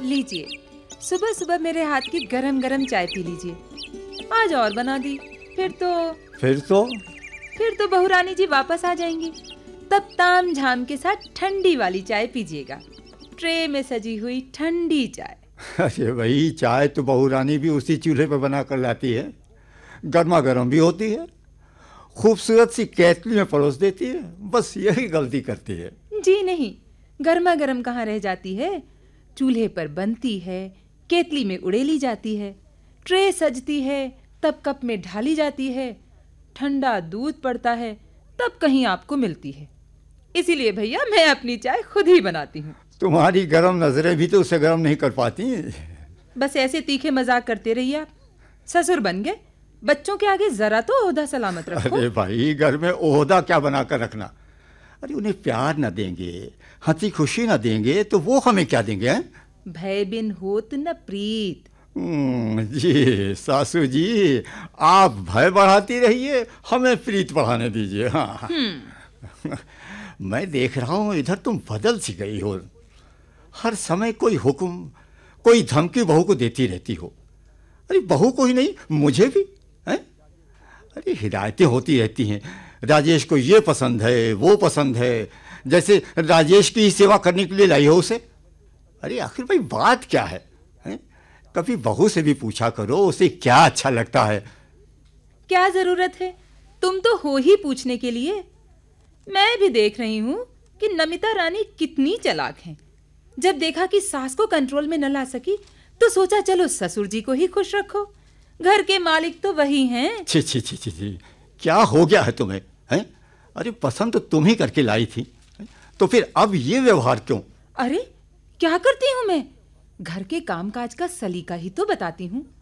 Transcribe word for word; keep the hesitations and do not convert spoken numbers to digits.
लीजिए, सुबह सुबह मेरे हाथ की गरम गरम चाय पी लीजिए। आज और बना दी, फिर तो फिर तो फिर तो बहू रानी जी वापस आ जाएंगी। तब ताम झाम के साथ ठंडी वाली चाय पीजिएगा, ट्रे में सजी हुई ठंडी चाय। अरे भाई, चाय तो बहू रानी भी उसी चूल्हे पर बना कर लाती है, गर्मा गर्म भी होती है, खूबसूरत सी केतली में परोस देती है। बस यही गलती करती है। जी नहीं, गर्मा गर्म कहाँ रह जाती है, चूल्हे पर बनती है, केतली में उड़ेली जाती है, ट्रे सजती है, तब कप में ढाली जाती है, ठंडा दूध पड़ता है, तब कहीं आपको मिलती है। इसीलिए भैया मैं अपनी चाय खुद ही बनाती हूँ। तुम्हारी गरम नजरें भी तो उसे गरम नहीं कर पाती। बस ऐसे तीखे मजाक करते रहिए आप। ससुर बन गए, बच्चों के आगे जरा तो ओहदा सलामत रखो। अरे भाई, घर में ओहदा क्या बना कर रखना। अरे उन्हें प्यार न देंगे, हंसी खुशी न देंगे तो वो हमें क्या देंगे हैं? भय बिन होत न प्रीत। जी सासू जी, आप भय बढ़ाती रहिए, हमें प्रीत बढ़ाने दीजिए। हाँ मैं देख रहा हूँ इधर तुम बदल सी गई हो। हर समय कोई हुक्म, कोई धमकी बहू को देती रहती हो। अरे बहू को ही नहीं, मुझे भी है? अरे हिदायतें होती रहती हैं, राजेश को ये पसंद है, वो पसंद है, जैसे राजेश की ही सेवा करने के लिए लाई हो उसे। अरे आखिर भाई बात क्या है, है? कभी बहू से भी पूछा करो उसे क्या अच्छा लगता है। क्या जरूरत है, तुम तो हो ही पूछने के लिए। मैं भी देख रही हूँ कि नमिता रानी कितनी चालाक हैं। जब देखा कि सास को कंट्रोल में न ला सकी तो सोचा चलो ससुर जी को ही खुश रखो, घर के मालिक तो वही हैं। छी छी छी छी छी, क्या हो गया है तुम्हें, हैं? अरे पसंद तो तुम ही करके लाई थी, तो फिर अब ये व्यवहार क्यों? अरे क्या करती हूँ मैं, घर के कामकाज का सलीका ही तो बताती हूँ।